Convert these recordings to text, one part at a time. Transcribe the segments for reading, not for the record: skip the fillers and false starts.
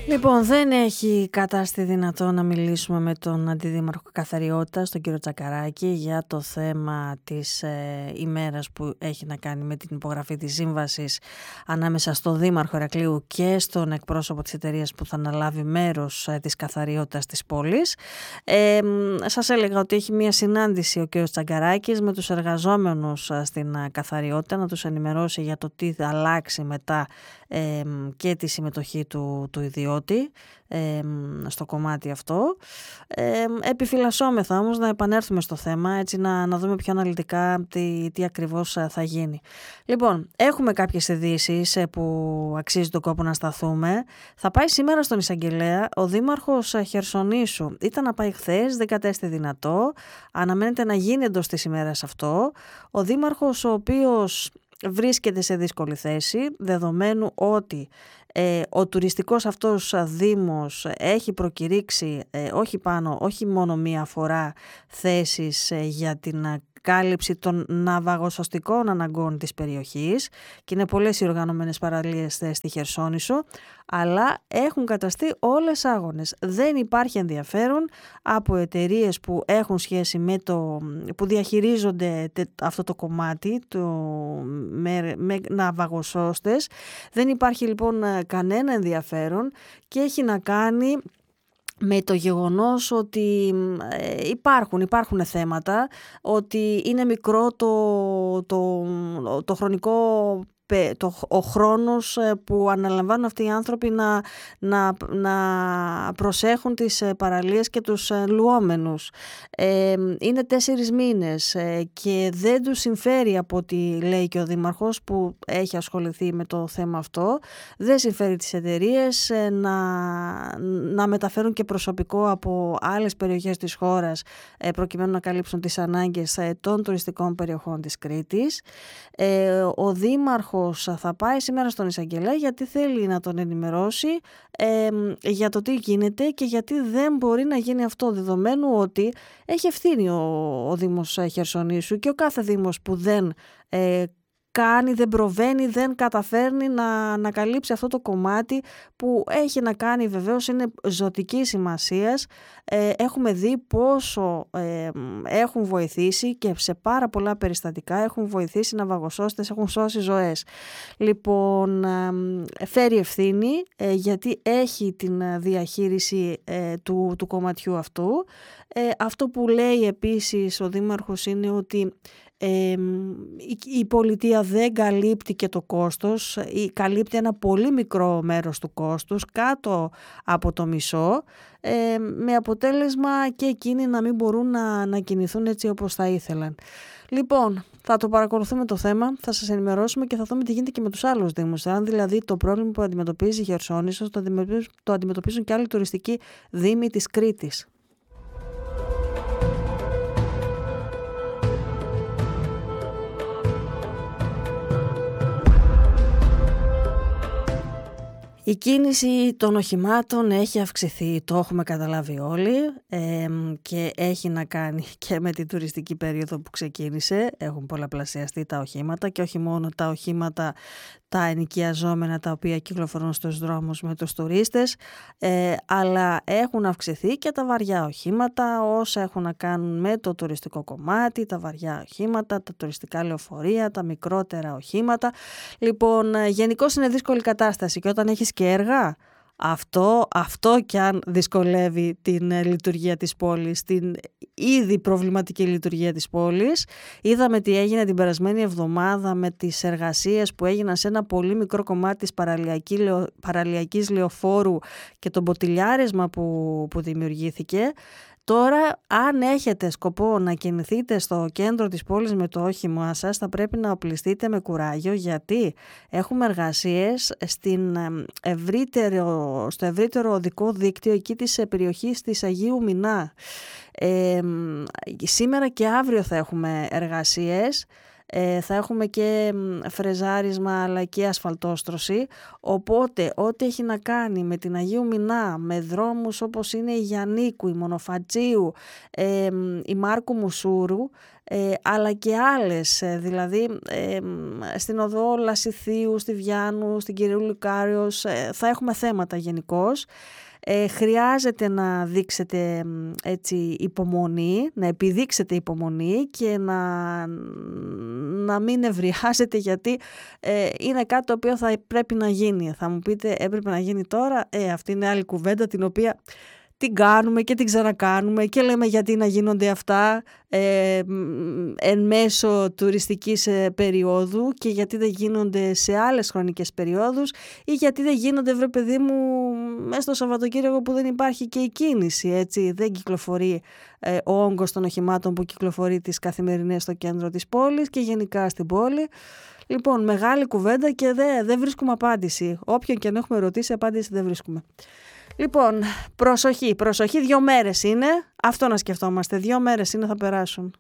Λοιπόν, δεν έχει κατάστη δυνατό να μιλήσουμε με τον Αντιδήμαρχο Καθαριότητας, τον κύριο Τσακαράκη, για το θέμα της ημέρας που έχει να κάνει με την υπογραφή της σύμβασης ανάμεσα στο Δήμαρχο Ηρακλείου και στον εκπρόσωπο της εταιρείας που θα αναλάβει μέρος της καθαριότητας της πόλης. Σας έλεγα ότι έχει μια συνάντηση ο κύριος Τσακαράκης με τους εργαζόμενους στην καθαριότητα, να τους ενημερώσει για το τι θα αλλάξει μετά και τη συμμετοχή του ιδιώτη στο κομμάτι αυτό. Επιφυλασσόμεθα όμως να επανέλθουμε στο θέμα, έτσι να δούμε πιο αναλυτικά τι ακριβώς θα γίνει. Λοιπόν, έχουμε κάποιες ειδήσεις που αξίζει τον κόπο να σταθούμε. Θα πάει σήμερα στον Εισαγγελέα ο Δήμαρχος Χερσονήσου. Ήταν να πάει χθες, δεν κατέστη δυνατό. Αναμένεται να γίνει εντός της ημέρας αυτό. Ο Δήμαρχος, ο οποίος βρίσκεται σε δύσκολη θέση, δεδομένου ότι ο τουριστικός αυτός δήμος έχει προκηρύξει όχι μόνο μία φορά θέσεις για την κάλυψη των ναυαγοσωστικών αναγκών της περιοχής και είναι πολλές οι οργανωμένες παραλίες στη Χερσόνησο, αλλά έχουν καταστεί όλες άγονες. Δεν υπάρχει ενδιαφέρον από εταιρείες που έχουν σχέση που διαχειρίζονται αυτό το κομμάτι με ναυαγοσώστες. Δεν υπάρχει λοιπόν κανένα ενδιαφέρον και έχει να κάνει με το γεγονός ότι υπάρχουν θέματα, ότι είναι μικρό το χρονικό ο χρόνος που αναλαμβάνουν αυτοί οι άνθρωποι να προσέχουν τις παραλίες και τους λουόμενους. Είναι 4 μήνες και δεν τους συμφέρει, από ό,τι λέει και ο Δήμαρχος που έχει ασχοληθεί με το θέμα αυτό, δεν συμφέρει τις εταιρείες να μεταφέρουν και προσωπικό από άλλες περιοχές της χώρας προκειμένου να καλύψουν τις ανάγκες των τουριστικών περιοχών της Κρήτης. Ο Δήμαρχος θα πάει σήμερα στον Εισαγγελέα γιατί θέλει να τον ενημερώσει για το τι γίνεται και γιατί δεν μπορεί να γίνει αυτό, δεδομένου ότι έχει ευθύνη ο Δήμος Χερσονήσου και ο κάθε Δήμος που δεν δεν προβαίνει, δεν καταφέρνει να καλύψει αυτό το κομμάτι που έχει να κάνει, βεβαίως είναι ζωτικής σημασίας. Έχουμε δει πόσο έχουν βοηθήσει και σε πάρα πολλά περιστατικά έχουν βοηθήσει ναυαγοσώστες, έχουν σώσει ζωές. Λοιπόν, φέρει ευθύνη γιατί έχει την διαχείριση του κομματιού αυτού. Αυτό που λέει επίσης ο Δήμαρχος είναι ότι η πολιτεία δεν καλύπτει και το κόστος, καλύπτει ένα πολύ μικρό μέρος του κόστους, κάτω από το μισό, με αποτέλεσμα και εκείνοι να μην μπορούν να κινηθούν έτσι όπως θα ήθελαν. Λοιπόν, θα το παρακολουθούμε το θέμα, θα σας ενημερώσουμε και θα δούμε τι γίνεται και με τους άλλους δήμους. Αν δηλαδή το πρόβλημα που αντιμετωπίζει η Χερσόνησος το αντιμετωπίζουν και άλλοι τουριστικοί δήμοι της Κρήτης. Η κίνηση των οχημάτων έχει αυξηθεί, το έχουμε καταλάβει όλοι, και έχει να κάνει και με την τουριστική περίοδο που ξεκίνησε. Έχουν πολλαπλασιαστεί τα οχήματα και όχι μόνο τα οχήματα τα ενοικιαζόμενα τα οποία κυκλοφορούν στους δρόμους με τους τουρίστες, αλλά έχουν αυξηθεί και τα βαριά οχήματα, όσα έχουν να κάνουν με το τουριστικό κομμάτι, τα βαριά οχήματα, τα τουριστικά λεωφορεία, τα μικρότερα οχήματα. Λοιπόν, γενικώς είναι δύσκολη κατάσταση και όταν έχεις και έργα, αυτό κι αν δυσκολεύει την λειτουργία της πόλης, την ήδη προβληματική λειτουργία της πόλης. Είδαμε τι έγινε την περασμένη εβδομάδα με τις εργασίες που έγιναν σε ένα πολύ μικρό κομμάτι της παραλιακής λεωφόρου και το μποτιλιάρισμα που δημιουργήθηκε. Τώρα, αν έχετε σκοπό να κινηθείτε στο κέντρο της πόλης με το όχημά σας, θα πρέπει να οπλιστείτε με κουράγιο, γιατί έχουμε εργασίες στο ευρύτερο οδικό δίκτυο εκεί της περιοχής της Αγίου Μινά. Σήμερα και αύριο θα έχουμε εργασίες. Θα έχουμε και φρεζάρισμα αλλά και ασφαλτόστρωση, οπότε ό,τι έχει να κάνει με την Αγίου Μινά, με δρόμους όπως είναι η Γιαννίκου, η Μονοφατζίου, η Μάρκου Μουσούρου, αλλά και άλλες, δηλαδή στην οδό Λασιθίου, στη Βιάννου, στην Κυρίου Λυκάριος, θα έχουμε θέματα γενικώς. Χρειάζεται να δείξετε έτσι υπομονή, να επιδείξετε υπομονή και να μην ευριάζετε, γιατί είναι κάτι το οποίο θα πρέπει να γίνει. Θα μου πείτε, έπρεπε να γίνει τώρα, αυτή είναι άλλη κουβέντα την οποία την κάνουμε και την ξανακάνουμε και λέμε γιατί να γίνονται αυτά εν μέσω τουριστικής περίοδου και γιατί δεν γίνονται σε άλλες χρονικές περιόδους ή γιατί δεν γίνονται, βρε παιδί μου, μέσα στο Σαββατοκύριακο που δεν υπάρχει και η κίνηση, έτσι, δεν κυκλοφορεί ο όγκος των οχημάτων που κυκλοφορεί τις καθημερινές στο κέντρο της πόλης και γενικά στην πόλη. Λοιπόν, μεγάλη κουβέντα και δεν βρίσκουμε απάντηση. Όποιον και αν έχουμε ρωτήσει, απάντηση δεν βρίσκουμε. Λοιπόν, προσοχή, 2 μέρες είναι, αυτό να σκεφτόμαστε, 2 μέρες είναι, θα περάσουν.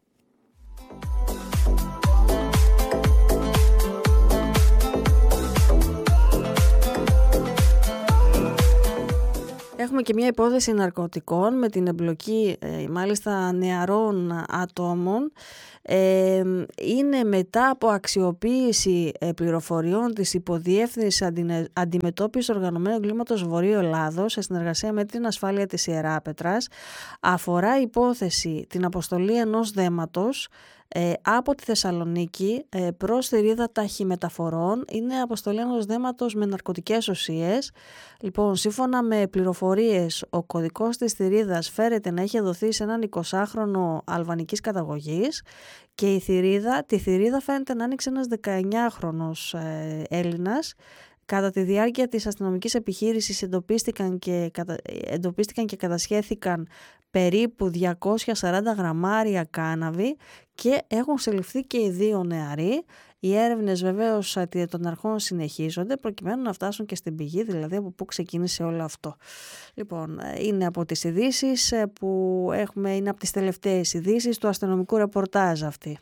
Έχουμε και μια υπόθεση ναρκωτικών με την εμπλοκή μάλιστα νεαρών ατόμων. Είναι μετά από αξιοποίηση πληροφοριών της Υποδιεύθυνσης Αντιμετώπισης Οργανωμένου Εγκλήματος Βορείου Ελλάδος σε συνεργασία με την ασφάλεια της Ιεράπετρας. Αφορά υπόθεση την αποστολή ενός δέματος από τη Θεσσαλονίκη προς θηρίδα ταχυμεταφορών. Είναι αποστολή ενός δέματος με ναρκωτικές ουσίες. Λοιπόν, σύμφωνα με πληροφορίες, ο κωδικός της θηρίδας φέρεται να έχει δοθεί σε έναν 20χρονο αλβανικής καταγωγής και τη θηρίδα φαίνεται να άνοιξε ένας 19χρονος Έλληνας. Κατά τη διάρκεια της αστυνομικής επιχείρησης εντοπίστηκαν και κατασχέθηκαν περίπου 240 γραμμάρια κάναβη και έχουν συλληφθεί και οι 2 νεαροί. Οι έρευνες βεβαίως των αρχών συνεχίζονται προκειμένου να φτάσουν και στην πηγή, δηλαδή από πού ξεκίνησε όλο αυτό. Λοιπόν, είναι από τις ειδήσεις που έχουμε, είναι από τις τελευταίες ειδήσεις του αστυνομικού ρεπορτάζ αυτή.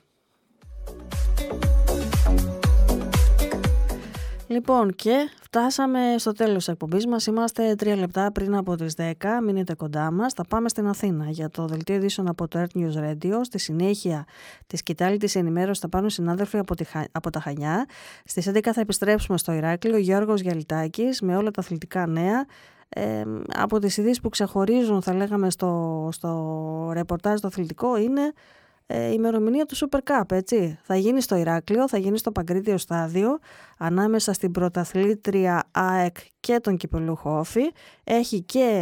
Λοιπόν, και φτάσαμε στο τέλος της εκπομπής μας. Είμαστε 3 λεπτά πριν από τις 10. Μείνετε κοντά μας. Θα πάμε στην Αθήνα για το δελτίο ειδήσεων από το Earth News Radio. Στη συνέχεια της σκητάλη της ενημέρωσης θα πάρουν συνάδελφοι από τα Χανιά. Στις 11 θα επιστρέψουμε στο Ηράκλειο. Γιώργος Γιαλιτάκης με όλα τα αθλητικά νέα. Από τις ειδήσεις που ξεχωρίζουν, θα λέγαμε, στο ρεπορτάζ το αθλητικό είναι η ημερομηνία του Super Cup, έτσι. Θα γίνει στο Ηράκλειο, θα γίνει στο Παγκρίτιο Στάδιο, ανάμεσα στην πρωταθλήτρια ΑΕΚ και τον κυπελούχο Όφη. Έχει και...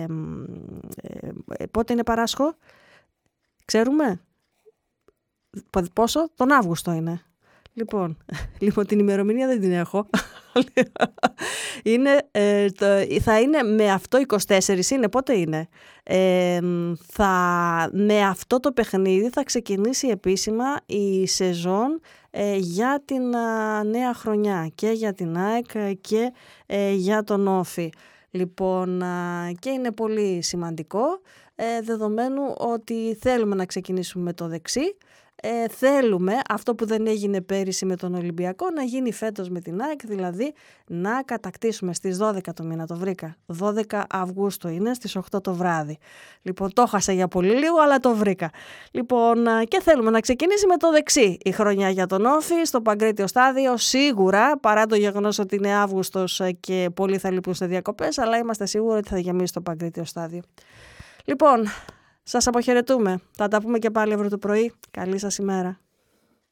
πότε είναι Παράσχο? Ξέρουμε? Πόσο? Τον Αύγουστο είναι. Λοιπόν, την ημερομηνία δεν την έχω. Θα είναι με αυτό 24, είναι, πότε είναι? Με αυτό το παιχνίδι θα ξεκινήσει επίσημα η σεζόν για την νέα χρονιά και για την ΑΕΚ και για τον Όφη. Λοιπόν, και είναι πολύ σημαντικό, δεδομένου ότι θέλουμε να ξεκινήσουμε με το δεξί. Θέλουμε αυτό που δεν έγινε πέρυσι με τον Ολυμπιακό να γίνει φέτος με την ΑΕΚ, δηλαδή να κατακτήσουμε στις 12 το μήνα, το βρήκα, 12 Αυγούστου είναι, στις 8 το βράδυ. Λοιπόν, το έχασα για πολύ λίγο, αλλά το βρήκα. Λοιπόν, και θέλουμε να ξεκινήσει με το δεξί η χρονιά για τον Όφη στο Παγκρίτιο Στάδιο, σίγουρα, παρά το γεγονός ότι είναι Αύγουστος και πολλοί θα λείπουν σε διακοπές, αλλά είμαστε σίγουροι ότι θα γεμίσει το Παγκρίτιο Στάδιο. Λοιπόν, σας αποχαιρετούμε. Θα τα πούμε και πάλι αύριο το πρωί. Καλή σας ημέρα.